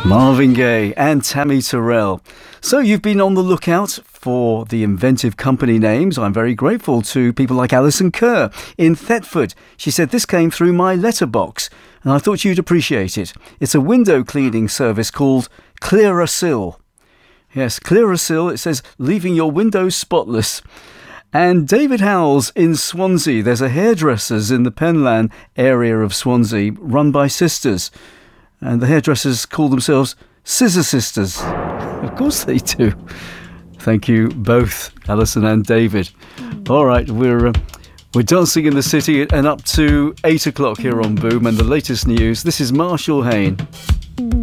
Marvin Gaye and Tammy Terrell. So you've been on the lookout for the inventive company names. I'm very grateful to people like Alison Kerr in Thetford. She said, this came through my letterbox and I thought you'd appreciate it. It's a window cleaning service called Clearasil. Yes, Clearasil. It says, leaving your windows spotless. And David Howells in Swansea. There's a hairdressers in the Penlan area of Swansea run by sisters. And the hairdressers call themselves Scissor Sisters. Of course they do. Thank you both, Alison and David. All right, we're dancing in the city and up to 8 o'clock here on Boom and the latest news. This is Marshall Hayne.